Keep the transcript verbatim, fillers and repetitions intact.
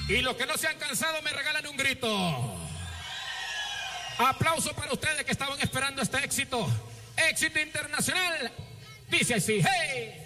Y los que no se han cansado me regalan un grito. Aplauso para ustedes que estaban esperando este éxito. Éxito internacional. Dice así, hey.